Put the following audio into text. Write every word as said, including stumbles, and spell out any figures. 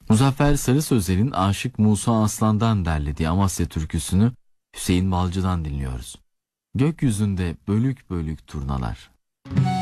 Muzaffer Sarı Sözler'in Aşık Musa Aslan'dan derlediği Amasya türküsünü Hüseyin Balcı'dan dinliyoruz. Gökyüzünde bölük bölük turnalar,